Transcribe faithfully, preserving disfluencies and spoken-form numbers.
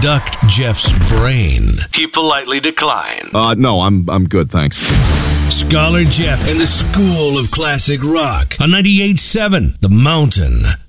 abduct Jeff's brain. He politely declined. Uh, no, I'm I'm good, thanks. Scholar Jeff and the School of Classic Rock on ninety-eight point seven The Mountain.